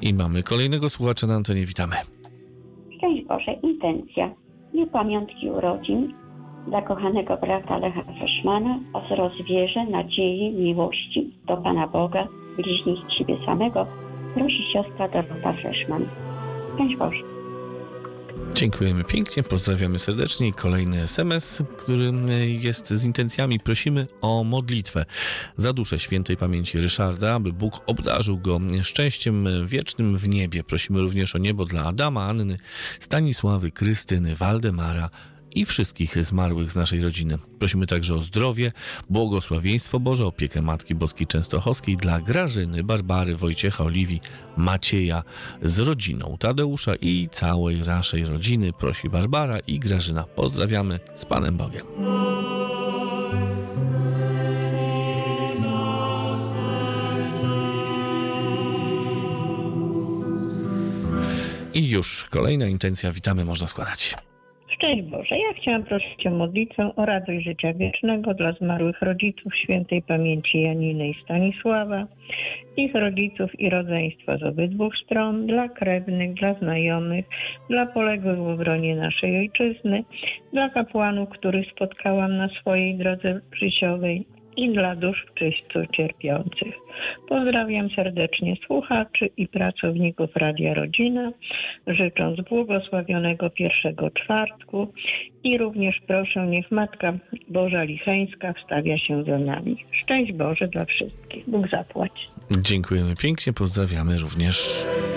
I mamy kolejnego słuchacza na antenie. Witamy. Szczęść Boże, intencja. Nie pamiątki urodzin dla kochanego brata Lecha Freshmana, a wzrost wierze, nadziei, miłości do Pana Boga, bliźnich Ciebie samego, prosi siostra Dorota Freshman. Szczęść Boże. Dziękujemy pięknie, pozdrawiamy serdecznie. Kolejny SMS, który jest z intencjami. Prosimy o modlitwę za duszę świętej pamięci Ryszarda, aby Bóg obdarzył go szczęściem wiecznym w niebie. Prosimy również o niebo dla Adama, Anny, Stanisławy, Krystyny, Waldemara i wszystkich zmarłych z naszej rodziny. Prosimy także o zdrowie, błogosławieństwo Boże, opiekę Matki Boskiej Częstochowskiej dla Grażyny, Barbary, Wojciecha, Oliwii, Macieja z rodziną Tadeusza i całej naszej rodziny. Prosi Barbara i Grażyna. Pozdrawiamy z Panem Bogiem. I już kolejna intencja. Witamy, można składać. Szczęść Boże, ja chciałam prosić o modlitwę o radość życia wiecznego dla zmarłych rodziców świętej pamięci Janiny i Stanisława, ich rodziców i rodzeństwa z obydwu stron, dla krewnych, dla znajomych, dla poległych w obronie naszej ojczyzny, dla kapłanów, których spotkałam na swojej drodze życiowej i dla dusz czysto cierpiących. Pozdrawiam serdecznie słuchaczy i pracowników Radia Rodzina, życząc błogosławionego pierwszego czwartku i również proszę, niech Matka Boża Licheńska wstawia się za nami. Szczęść Boże dla wszystkich. Bóg zapłać. Dziękujemy pięknie, pozdrawiamy również.